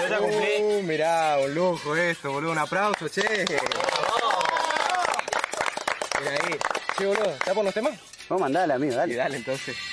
ya cumplí. Mirá, un lujo esto, boludo. Un aplauso, che. Mira ahí. Che, boludo, ¿está por los temas? Vos mandale, amigo, dale. Y dale, entonces.